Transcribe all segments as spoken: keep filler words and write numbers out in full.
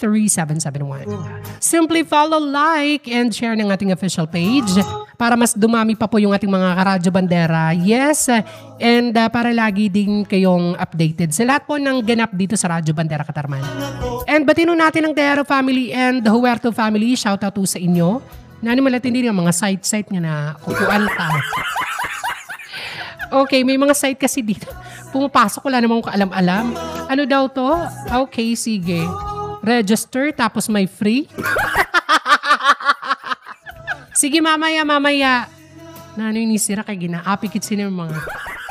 three seven seven one. Simply follow, like, and share ng ating official page para mas dumami pa po yung ating mga karadyo bandera. Yes, and uh, para lagi din kayong updated sa lahat po ng ganap dito sa Radyo Bandera Katarman. And batino natin ang Tearo family and the Huerto family. Shout out to sa inyo. Nanimalat hindi ng mga site-site nga na kukuan ka. Okay, may mga site kasi dito. Pumapasok, wala namang kaalam-alam. Ano daw to? Okay, sige. Register, tapos may free. Sige, mamaya, mamaya. Na ano yung nisira kay ginaapikit sino yung mga...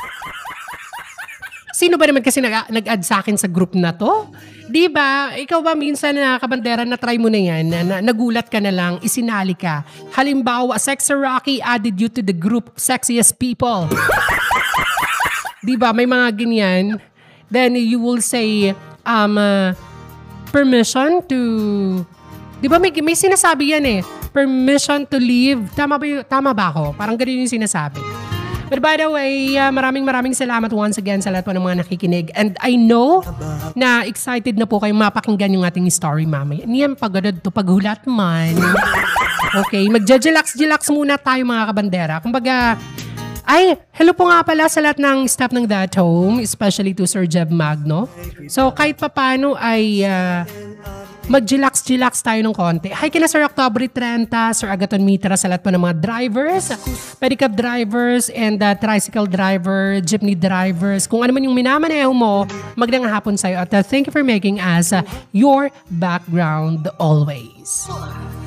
Sino ba naman kasi nag- nag-add sa akin sa group na to? Di ba? Ikaw ba minsan na kabandera na try mo na yan, na, na nagulat ka na lang, isinali ka. Halimbawa, Sexy Rocky added you to the group Sexiest People. Di ba? May mga ganyan. Then you will say, um, uh, permission to... Di ba may, may sinasabi yan eh. Permission to leave. Tama ba, y- tama ba ako? Parang ganun yung sinasabi. But by the way, uh, maraming maraming salamat once again sa lahat po ng mga nakikinig. And I know na excited na po kayong mapakinggan yung ating story mamaya. Niyan pagadad to paghulat man. Okay, magja-jilax-jilax muna tayo mga kabandera. Kumbaga, ay, hello po nga pala sa lahat ng staff ng That Home, especially to Sir Jeb Magno. So kahit papano ay... Uh, mag-jilax-jilax tayo ng konti. Hi kina Sir October thirty, Sir Agaton Mitra sa lahat po ng mga drivers, pedicab drivers, and uh, tricycle driver, jeepney drivers. Kung ano man yung minamaneho mo, magandang hapon sa'yo. At uh, thank you for making us uh, your background always.